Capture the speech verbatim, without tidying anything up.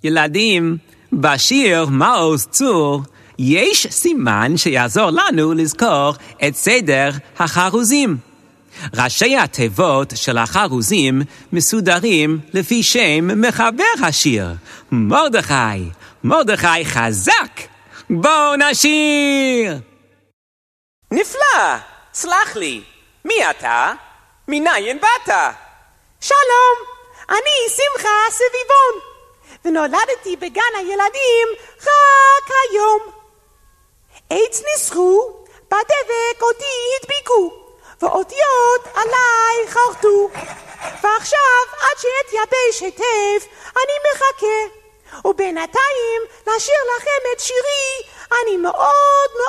ילדים, בשיר מעוז צור יש סימן שיעזור לנו לזכור את סדר החרוזים. ראשי התיבות של החרוזים מסודרים לפי שם מחבר השיר, מרדכי, מרדכי חזק, בואו נשיר! נפלא, סלח לי, מי אתה? מניין באת? שלום, אני שמחה סביבון, ונולדתי בגן הילדים רק היום. עץ ניסחו, בדבק אותי הדביקו, ואותיות עליי חרטו. ועכשיו עד שאתייבש היטב אני מחכה, ובינתיים לשיר לכם את שירי אני מאוד מאוד